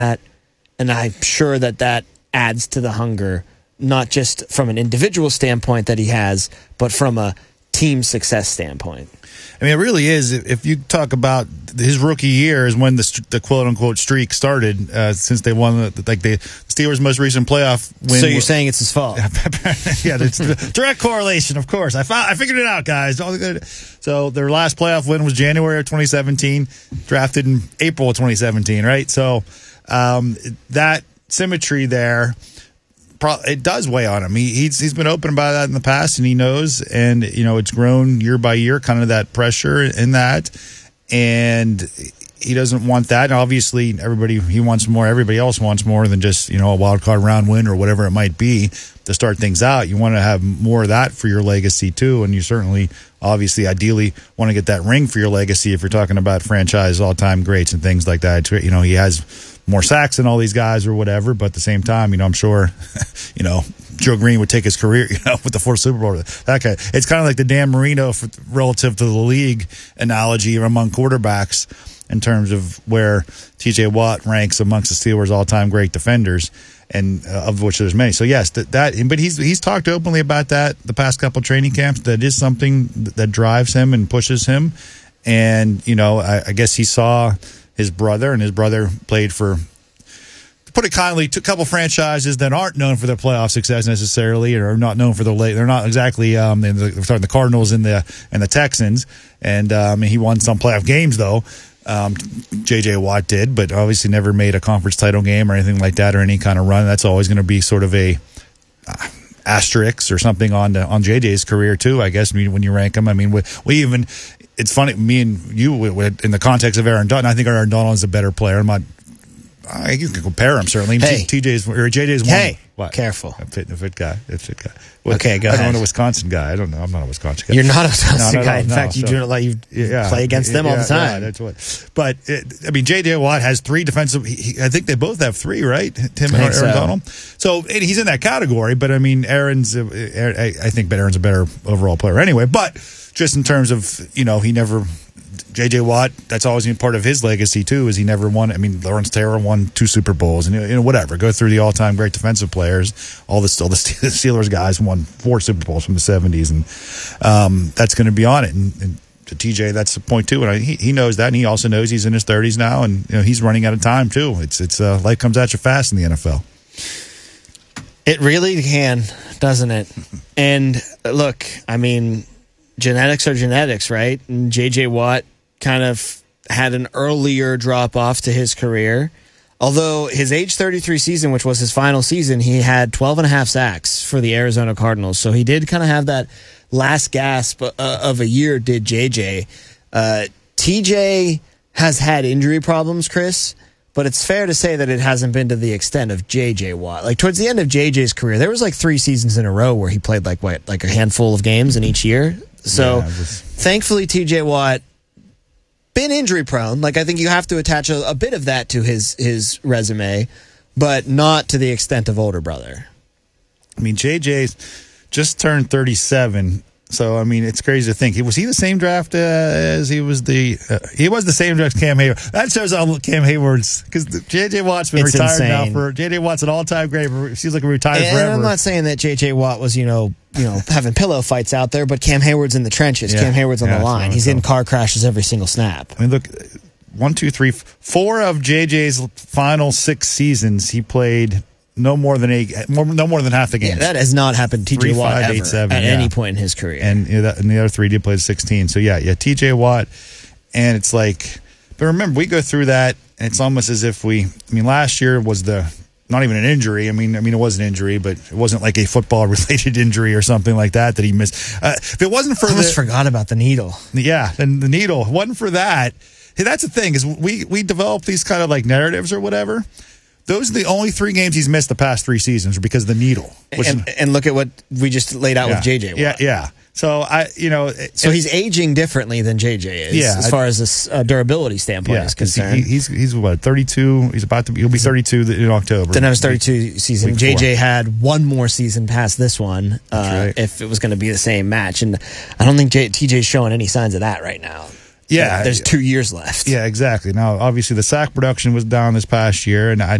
and I'm sure that adds to the hunger, not just from an individual standpoint that he has, but from a team success standpoint. I mean, it really is. If you talk about his rookie year is when the quote-unquote streak started, since they won the Steelers' most recent playoff win. So you're saying it's his fault? Yeah, it's direct correlation, of course. I figured it out, guys. So their last playoff win was January of 2017, drafted in April of 2017, right? So that symmetry there, it does weigh on him. He's been open about that in the past, and he knows. And it's grown year by year, kind of that pressure in that, and he doesn't want that. And obviously, he wants more. Everybody else wants more than just a wild card round win or whatever it might be to start things out. You want to have more of that for your legacy too, and you certainly, obviously, ideally want to get that ring for your legacy if you're talking about franchise all-time greats and things like that. He has more sacks than all these guys or whatever, but at the same time, I'm sure, Joe Green would take his career, with the 4th Super Bowl. That guy. It's kind of like the Dan Marino relative to the league analogy among quarterbacks in terms of where T.J. Watt ranks amongst the Steelers' all-time great defenders, and of which there's many. So yes, but he's talked openly about that the past couple training camps. That is something that drives him and pushes him, and I guess he saw his brother, and his brother played for, to put it kindly, a couple franchises that aren't known for their playoff success necessarily, or are not known for they're not exactly the Cardinals and the Texans, and he won some playoff games though. J.J. Watt did, but obviously never made a conference title game or anything like that, or any kind of run. That's always going to be sort of a asterisk or something on J.J.'s career too, I guess, when you rank him. I mean, we even, it's funny, me and you, in the context of Aaron Donald, I think Aaron Donald is a better player. You can compare him, certainly. Hey. JJ's one. Hey, what? Careful. A fit guy. Okay, go ahead. I'm a Wisconsin guy. I don't know. I'm not a Wisconsin guy. You're not a Wisconsin guy. In No, fact, you do not let you play against them all the time. Yeah, that's what. But, J.J. Watt has 3 defensive. I think they both have 3, right? Tim and Aaron Donald. So he's in that category. But, Aaron's, I think Aaron's a better overall player anyway. But just in terms of, he never. J.J. Watt, that's always been part of his legacy, too, is he never won. Lawrence Taylor won 2 Super Bowls, and whatever. Go through the all-time great defensive players. All the Steelers guys won 4 Super Bowls from the 70s, and that's going to be on it. And to TJ, that's the point, too. And he knows that, and he also knows he's in his 30s now, and he's running out of time, too. It's life comes at you fast in the NFL. It really can, doesn't it? And, look, genetics are genetics, right? And J.J. Watt kind of had an earlier drop-off to his career. Although his age 33 season, which was his final season, he had 12 and a half sacks for the Arizona Cardinals. So he did kind of have that last gasp of a year, did J.J. T.J. has had injury problems, Chris, but it's fair to say that it hasn't been to the extent of J.J. Watt. Like, towards the end of J.J.'s career, there was 3 seasons in a row where he played like a handful of games in each year. So, thankfully, T.J. Watt been injury prone. I think you have to attach a bit of that to his resume, but not to the extent of older brother. JJ's just turned 37. So, it's crazy to think. Was he the same draft as he was the same draft as Cam Hayward? That shows how Cam Hayward's, because J.J. Watt's been retired insane. Now J.J. Watt's an all-time great. Seems like he retired forever. I'm not saying that J.J. Watt was, having pillow fights out there, but Cam Hayward's in the trenches. Cam Hayward's on the line. He's in car crashes every single snap. Look, 1, 2, 3, 4 of J.J.'s final 6 seasons, he played no more than half the games. Yeah, that has not happened to T.J. Watt ever, at any point in his career. And the other 3 did play 16. So, T.J. Watt. And it's but remember, we go through that, and it's almost as if last year was not even an injury. It was an injury, but it wasn't like a football-related injury or something like that he missed. If it wasn't for I almost forgot about the needle. Yeah, and the needle. If it wasn't for that, that's the thing, is we develop these kind of narratives or whatever. Those are the only 3 games he's missed the past 3 seasons because of the needle. And look at what we just laid out with J.J. Watt. Yeah. So, So he's aging differently than J.J. is, as far as this durability standpoint is concerned. He's what, 32? He'll be 32 in October. Didn't have his 32 season. J.J. had 1 more season past this one right. if it was going to be the same match. And I don't think T.J.'s showing any signs of that right now. Yeah. there's 2 years left. Yeah, exactly. Now, obviously, the sack production was down this past year, and I